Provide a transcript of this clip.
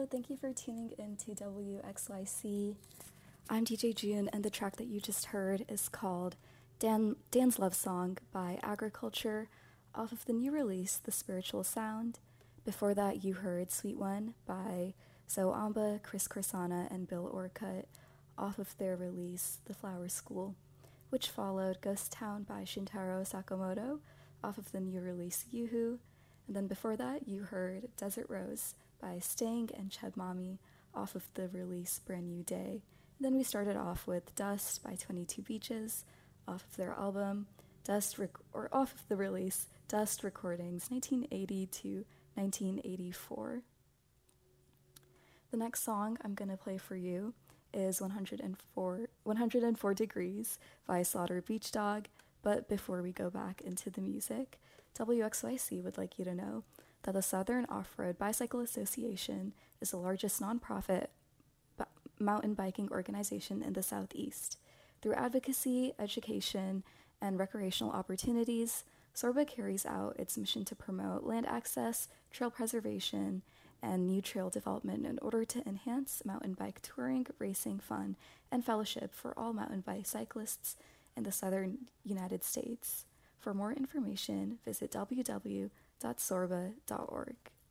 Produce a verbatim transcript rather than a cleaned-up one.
Hello, thank you for tuning in to W X Y C. I'm D J June, and the track that you just heard is called Dan, Dan's Love Song by Agriculture off of the new release, The Spiritual Sound. Before that, you heard Sweet One by Zoe Amba, Chris Corsana, and Bill Orcutt off of their release, The Flower School, which followed Ghost Town by Shintaro Sakamoto off of the new release, Yoo-Hoo. And then before that, you heard Desert Rose by Sting and Cheb Mami off of the release Brand New Day. And then we started off with Dust by twenty-two Beaches off of their album Dust, rec- or off of the release Dust Recordings nineteen eighty to nineteen eighty-four. The next song I'm going to play for you is one hundred four, one hundred four Degrees by Slaughter Beach Dog. But before we go back into the music, W X Y C would like you to know that the Southern Off-Road Bicycle Association is the largest nonprofit b- mountain biking organization in the Southeast. Through advocacy, education, and recreational opportunities, SORBA carries out its mission to promote land access, trail preservation, and new trail development in order to enhance mountain bike touring, racing, fun, and fellowship for all mountain bike cyclists in the southern United States. For more information, visit w w w dot sorba dot org.